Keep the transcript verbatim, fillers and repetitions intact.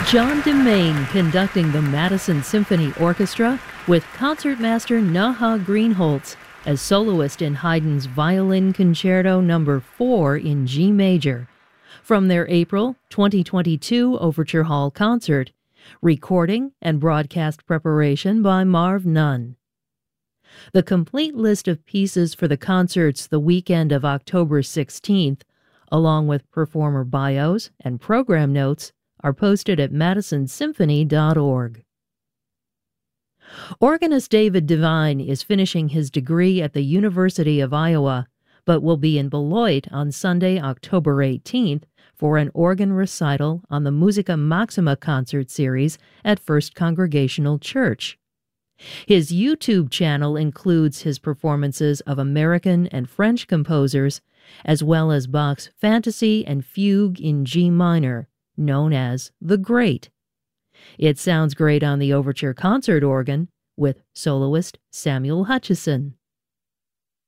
John DeMaine conducting the Madison Symphony Orchestra with concertmaster Naha Greenholz as soloist in Haydn's Violin Concerto Number four in G major, from their April twenty twenty-two Overture Hall concert, recording and broadcast preparation by Marv Nunn. The complete list of pieces for the concerts the weekend of October sixteenth, along with performer bios and program notes, are posted at madison symphony dot org. Organist David Devine is finishing his degree at the University of Iowa, but will be in Beloit on Sunday, October eighteenth, for an organ recital on the Musica Maxima concert series at First Congregational Church. His YouTube channel includes his performances of American and French composers, as well as Bach's Fantasy and Fugue in G minor, known as The Great. It sounds great on the overture concert organ with soloist Samuel Hutchison.